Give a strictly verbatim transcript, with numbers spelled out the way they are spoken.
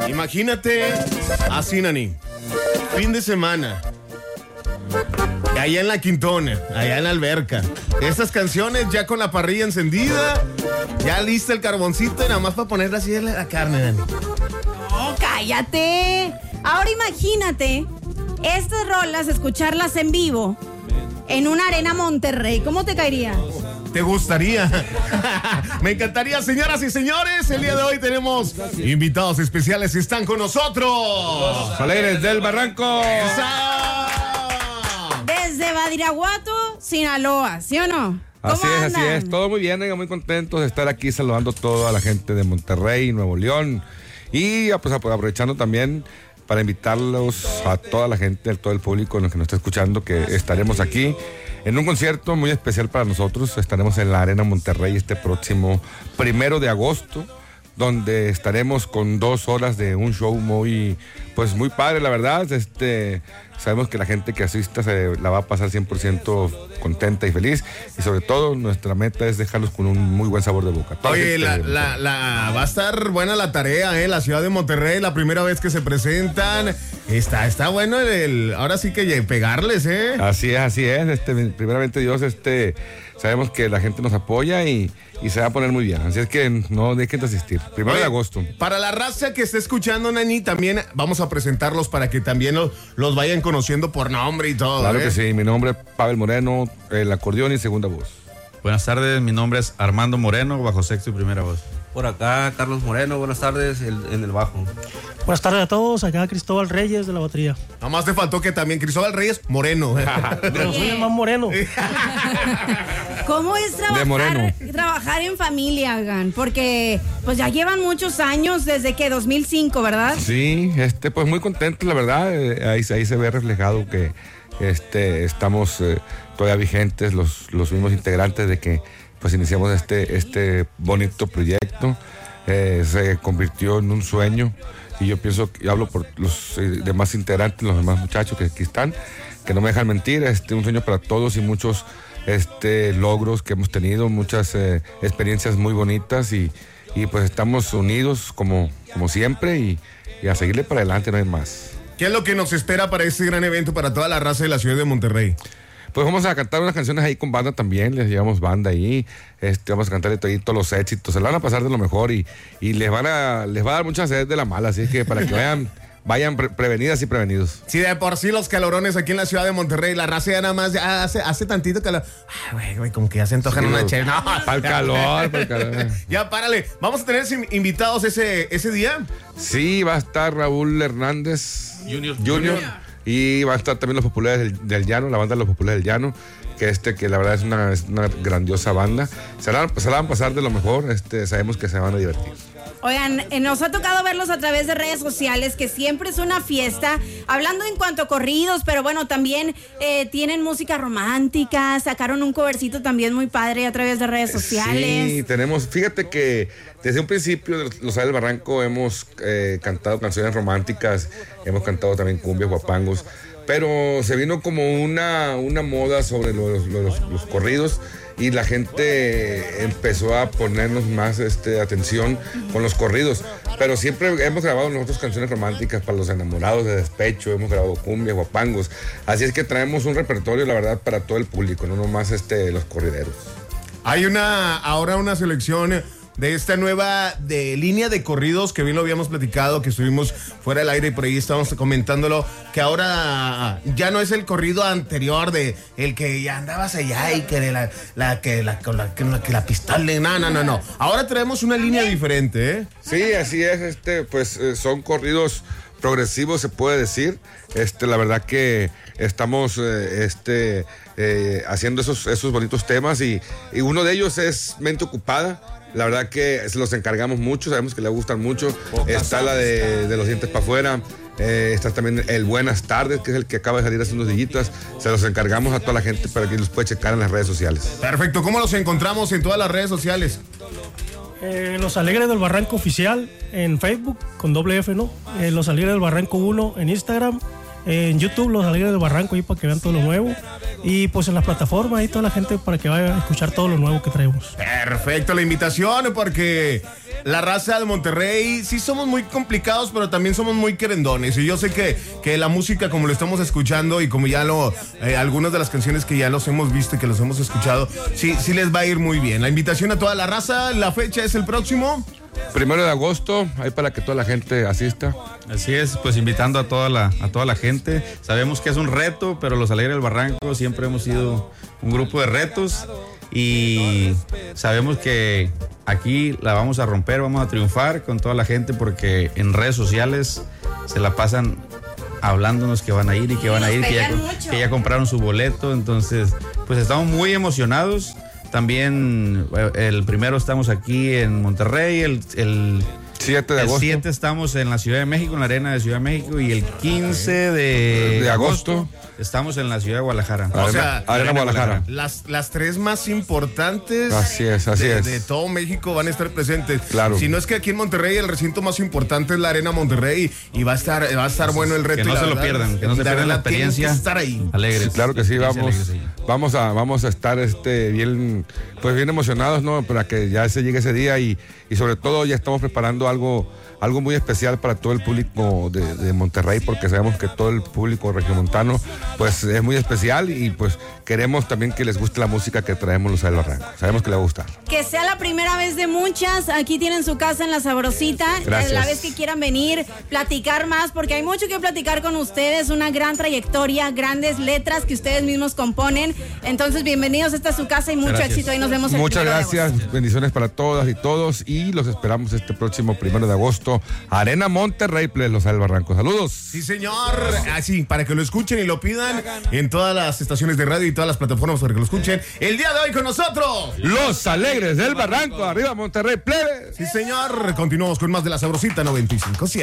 Imagínate así, Nani. Fin de semana. Allá en la Quintona, allá en la alberca. Estas canciones ya con la parrilla encendida, ya lista el carboncito y nada más para ponerle así la carne, Nani. No, cállate. Ahora imagínate estas rolas, escucharlas en vivo en una arena Monterrey. ¿Cómo te caería? ¿Te gustaría? Me encantaría, señoras y señores. El día de hoy tenemos invitados especiales. Están con nosotros Los Alegres del Barranco. ¡Esa! Desde Badiraguato, Sinaloa, ¿sí o no? ¿Cómo Así es, andan? así es. Todo muy bien, oiga, muy contentos de estar aquí saludando a toda la gente de Monterrey, Nuevo León. Y pues aprovechando también para invitarlos a toda la gente, a todo el público que nos está escuchando, que estaremos aquí en un concierto muy especial para nosotros. Estaremos en la Arena Monterrey este próximo primero de agosto, donde estaremos con dos horas de un show muy, pues muy padre, la verdad. Este, sabemos que la gente que asista se la va a pasar cien por ciento contenta y feliz, y sobre todo nuestra meta es dejarlos con un muy buen sabor de boca. Toda Oye, gente la, de la, la, va a estar buena la tarea, ¿eh? La ciudad de Monterrey, la primera vez que se presentan. Está, está bueno el, el ahora sí que pegarles, ¿eh? Así es, así es. Este, primeramente Dios, este, sabemos que la gente nos apoya y, y se va a poner muy bien. Así es que no dejen de asistir. Primero Oye, de agosto. Para la raza que esté escuchando, Nani, también vamos a presentarlos para que también los, los vayan conociendo por nombre y todo. Claro ¿eh? que sí. Mi nombre es Pavel Moreno, el acordeón y segunda voz. Buenas tardes, mi nombre es Armando Moreno, bajo sexto y primera voz. Por acá, Carlos Moreno, buenas tardes, el, en el bajo. Buenas tardes a todos, acá Cristóbal Reyes de la batería. Nada más te faltó que también Cristóbal Reyes Moreno. Pero soy el más moreno. ¿Cómo es De Moreno. trabajar, trabajar en familia, Gan? Porque pues ya llevan muchos años, desde que dos mil cinco, ¿verdad? Sí, este, pues muy contento, la verdad. Eh, ahí, ahí se ve reflejado que este, estamos eh, todavía vigentes, los, los mismos integrantes de que pues iniciamos este, este bonito proyecto. Eh, se convirtió en un sueño, y yo pienso, y hablo por los eh, demás integrantes, los demás muchachos que aquí están, que no me dejan mentir. Este, un sueño para todos y muchos este, logros que hemos tenido, muchas eh, experiencias muy bonitas, y, y pues estamos unidos como, como siempre, y, y a seguirle para adelante, no hay más. ¿Qué es lo que nos espera para este gran evento para toda la raza de la ciudad de Monterrey? Pues vamos a cantar unas canciones ahí con banda también, les llevamos banda ahí, este, vamos a cantarle todo, todos los éxitos, se la van a pasar de lo mejor, y, y les van a, les va a dar mucha sed de la mala, así que para que vayan, vayan pre- prevenidas y prevenidos. Sí, de por sí los calorones aquí en la ciudad de Monterrey, la raza ya nada más ya hace, hace tantito calor. Ay, güey, güey, como que ya se antojan Sí, una no, chévere. No, Para el calor, para el calor. Ya, párale. ¿Vamos a tener invitados ese, ese día? Sí, va a estar Raúl Hernández Junior. Junior, y va a estar también Los Populares del, del Llano, la banda de Los Populares del Llano, que este que la verdad es una, es una grandiosa banda. Se la, se la van a pasar de lo mejor, este, sabemos que se van a divertir. Oigan, eh, nos ha tocado verlos a través de redes sociales, que siempre es una fiesta, hablando en cuanto a corridos, pero bueno, también eh, tienen música romántica, sacaron un covercito también muy padre a través de redes sociales. Sí, tenemos, fíjate que desde un principio de Los Alegres del Barranco hemos eh, cantado canciones románticas, hemos cantado también cumbias, guapangos, pero se vino como una, una moda sobre los, los, los corridos, y la gente empezó a ponernos más este, atención con los corridos. Pero siempre hemos grabado nosotros canciones románticas para los enamorados, de despecho, hemos grabado cumbias, guapangos. Así es que traemos un repertorio, la verdad, para todo el público, no nomás este, los corrideros. Hay una, ahora una selección de esta nueva de línea de corridos que bien lo habíamos platicado, que estuvimos fuera del aire y por ahí estábamos comentándolo, que ahora ya no es el corrido anterior de el que ya andabas allá y que de la, la que la, con la, que la, que la pistola, no, no, no, no. Ahora traemos una línea diferente, ¿eh? Sí, así es, este, pues eh, son corridos progresivos, se puede decir. Este, la verdad que estamos eh, este, eh, haciendo esos, esos bonitos temas, y, y uno de ellos es Mente Ocupada. La verdad que se los encargamos mucho, sabemos que le gustan mucho. Está la de, de Los Dientes para Afuera, eh, está también el Buenas Tardes, que es el que acaba de salir hace unos dillitas. Se los encargamos a toda la gente para que los pueda checar en las redes sociales. Perfecto, ¿cómo los encontramos en todas las redes sociales? Eh, Los Alegres del Barranco Oficial en Facebook, con doble F, ¿no? Eh, Los Alegres del Barranco uno en Instagram. En YouTube, Los Alegres del Barranco, ahí para que vean todo lo nuevo. Y pues en las plataformas, ahí toda la gente para que vaya a escuchar todo lo nuevo que traemos. Perfecto, la invitación, porque la raza de Monterrey, sí somos muy complicados, pero también somos muy querendones. Y yo sé que, que la música, como lo estamos escuchando y como ya lo, eh, algunas de las canciones que ya los hemos visto y que los hemos escuchado, sí, sí les va a ir muy bien. La invitación a toda la raza, la fecha es el próximo. Primero de agosto, ahí para que toda la gente asista. Así es, pues invitando a toda la, a toda la gente. Sabemos que es un reto, pero los Alegres del Barranco siempre hemos sido un grupo de retos y sabemos que aquí la vamos a romper, vamos a triunfar con toda la gente porque en redes sociales se la pasan hablándonos que van a ir y que van a ir, que ya, que ya compraron su boleto. Entonces, pues estamos muy emocionados. También el primero estamos aquí en Monterrey, el, el siete de agosto. El siete estamos en la Ciudad de México, en la Arena de Ciudad de México, y el quince de, de agosto estamos en la Ciudad de Guadalajara. O sea, Arena, Arena Guadalajara. Las, las tres más importantes así es, así de, es. de todo México van a estar presentes. Claro. Si no es que aquí en Monterrey el recinto más importante es la Arena Monterrey y va a estar, va a estar bueno el reto. Que no y se verdad, lo pierdan, que no se pierdan la experiencia. Que estar ahí. Alegres. Sí, claro que sí, vamos, alegres, sí. vamos a, vamos a estar este bien, pues bien emocionados, ¿no? Para que ya se llegue ese día y, y sobre todo ya estamos preparando algo, algo muy especial para todo el público de, de Monterrey, porque sabemos que todo el público regiomontano pues es muy especial y pues queremos también que les guste la música que traemos los del Barranco. Sabemos que les va a gustar. Que sea la primera vez de muchas. Aquí tienen su casa en La Sabrosita. Gracias. La vez que quieran venir, platicar más, porque hay mucho que platicar con ustedes. Una gran trayectoria, grandes letras que ustedes mismos componen. Entonces, bienvenidos. Esta es su casa y mucho Gracias. éxito. Ahí nos vemos el Muchas primero de gracias, agosto. bendiciones para todas y todos y los esperamos este próximo primero de agosto, Arena Monterrey, Play, los del Barranco. Saludos. Sí, señor. Así, para que lo escuchen y lo pidan en todas las estaciones de radio y todas las plataformas para que lo escuchen. El día de hoy con nosotros, Los Alegres del Barranco, arriba Monterrey, plebe. sí, señor. Continuamos con más de La Sabrosita noventa y cinco punto siete.